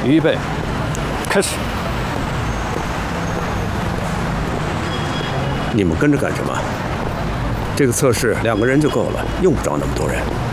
预备，开始。 你们跟着干什么？这个测试2个人就够了，用不着那么多人。